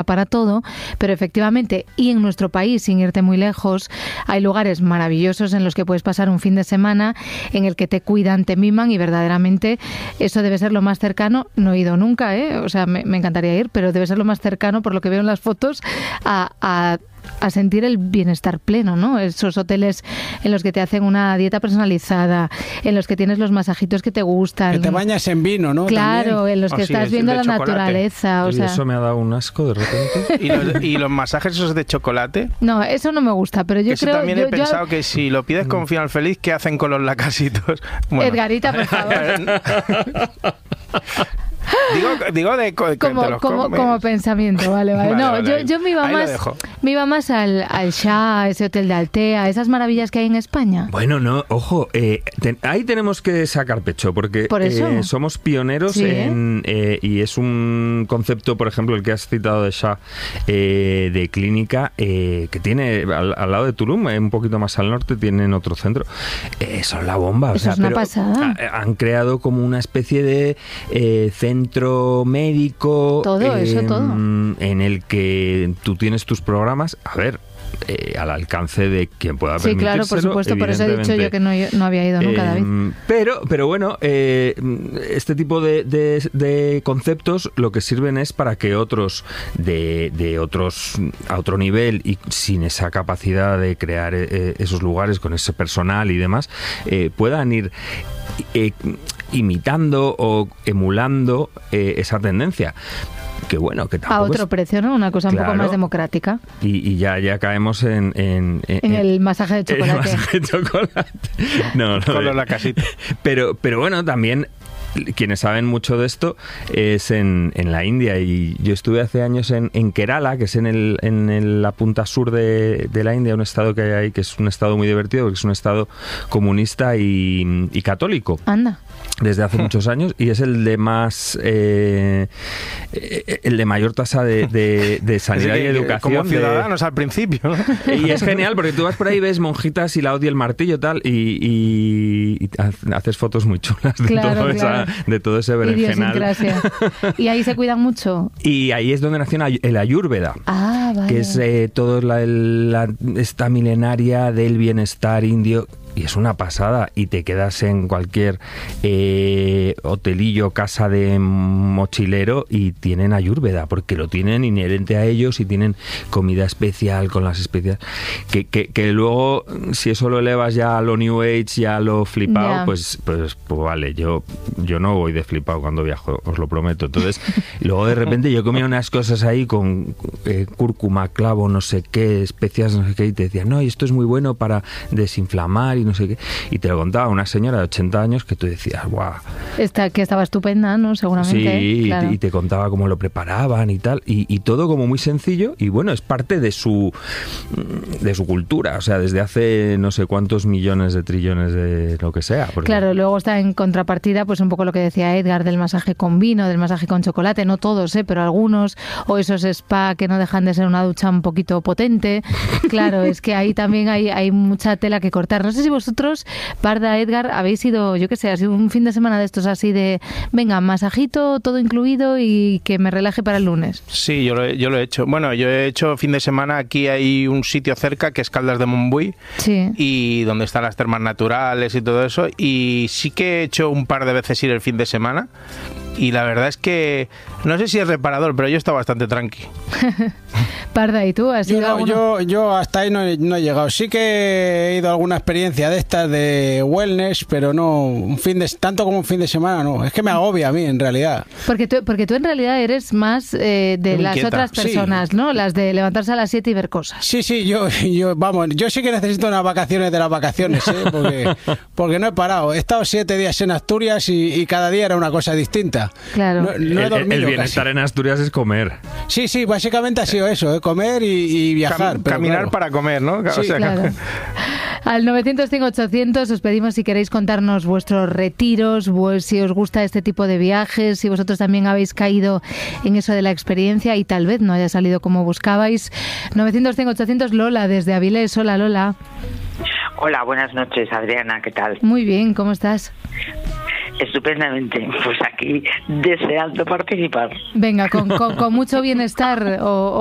para todo, pero efectivamente, y en nuestro país, sin irte muy lejos, hay lugares maravillosos en los que puedes pasar un fin de semana en el que te cuidan, te miman, y verdaderamente eso debe ser lo más cercano. No he ido nunca, o sea, me encantaría ir, pero debe ser lo más cercano, por lo que veo en las fotos, a sentir el bienestar pleno, ¿no? Esos hoteles en los que te hacen una dieta personalizada, en los que tienes los masajitos que te gustan. Que te bañas en vino, ¿no? Claro, también. En los que estás viendo la naturaleza. O sea... eso me ha dado un asco de repente. ¿Y los masajes esos de chocolate? No, eso no me gusta, pero yo creo... También he pensado que si lo pides con final feliz, ¿qué hacen con los lacasitos? Bueno. Edgarita, por favor. Digo como pensamiento, vale. No, vale, yo me iba más al Shah, ese hotel de Altea, esas maravillas que hay en España. Bueno, no, ojo, ahí tenemos que sacar pecho, porque somos pioneros y es un concepto, por ejemplo, el que has citado de Shah, de clínica, que tiene al lado de Tulum, un poquito más al norte, tienen otro centro. Son la bomba. Eso es una pasada. Han creado como una especie de centro médico, todo. En el que tú tienes tus programas, al alcance de quien pueda permitírselo. Sí, claro, por supuesto, por eso he dicho yo que no había ido nunca, David. Pero bueno, este tipo de conceptos lo que sirven es para que otros de otros a otro nivel y sin esa capacidad de crear esos lugares con ese personal y demás, puedan ir imitando o emulando esa tendencia. Que bueno, que tampoco a otro precio, ¿no? Una cosa un poco más democrática. Y ya caemos en el masaje de chocolate. El masaje de chocolate. No, con la casita. Pero bueno, también quienes saben mucho de esto es en la India, y yo estuve hace años en Kerala, que es en la punta sur de la India, un estado que hay ahí, que es un estado muy divertido, porque es un estado comunista y católico. Anda. Desde hace muchos años, y es el de mayor tasa de sanidad y educación. Como ciudadanos al principio, ¿no? Y es genial, porque tú vas por ahí, ves monjitas y la hoz y el martillo tal, y haces fotos muy chulas de todo ese berenjenal. ¿Y ahí se cuidan mucho? Y ahí es donde nació el Ayurveda, vale. Que es toda esta milenaria del bienestar indio. Y es una pasada, y te quedas en cualquier hotelillo, casa de mochilero, y tienen Ayurveda, porque lo tienen inherente a ellos, y tienen comida especial con las especias, que luego, si eso lo elevas ya a lo New Age, ya a lo flipado, pues vale, yo no voy de flipado cuando viajo, os lo prometo. Entonces, luego de repente yo comía unas cosas ahí con cúrcuma, clavo, no sé qué, especias, no sé qué, y te decían, no, y esto es muy bueno para desinflamar y no sé qué, y te lo contaba una señora de 80 años que tú decías, guau. Que estaba estupenda, ¿no? Seguramente. Sí, claro. y te contaba cómo lo preparaban y tal, y todo como muy sencillo, y bueno, es parte de su cultura, o sea, desde hace no sé cuántos millones de trillones de lo que sea. Claro, luego está en contrapartida, pues un poco lo que decía Edgar, del masaje con vino, del masaje con chocolate, no todos, pero algunos, o esos spa que no dejan de ser una ducha un poquito potente. Claro, es que ahí también hay mucha tela que cortar. No sé si vosotros, Parda, Edgar, habéis ido, yo qué sé, ha sido un fin de semana de estos así de, venga, masajito, todo incluido y que me relaje para el lunes. Sí, yo lo he hecho. Bueno, yo he hecho fin de semana, aquí hay un sitio cerca que es Caldas de Montbui, y donde están las termas naturales y todo eso, y sí que he hecho un par de veces ir el fin de semana, y la verdad es que no sé si es reparador, pero yo he estado bastante tranqui. Parda, ¿y tú has ido yo hasta ahí no he llegado. Sí que he ido a alguna experiencia de estas de wellness, pero no tanto como un fin de semana, no. Es que me agobia a mí, en realidad. Porque tú en realidad eres más de las otras personas, ¿no? Las de levantarse a las 7 y ver cosas. Sí, yo sí que necesito unas vacaciones de las vacaciones, porque no he parado. He estado 7 días en Asturias y cada día era una cosa distinta. Claro. No he dormido. El bienestar en Asturias es comer. Sí, básicamente ha sido eso, comer y viajar. Caminar para comer, ¿no? Sí, claro. Al 900-100-800 os pedimos si queréis contarnos vuestros retiros, si os gusta este tipo de viajes, si vosotros también habéis caído en eso de la experiencia y tal vez no haya salido como buscabais. 900-100-800, Lola, desde Avilés. Hola, Lola. Hola, buenas noches, Adriana, ¿qué tal? Muy bien, ¿cómo estás? Estupendamente, pues aquí deseando participar. Venga, con mucho bienestar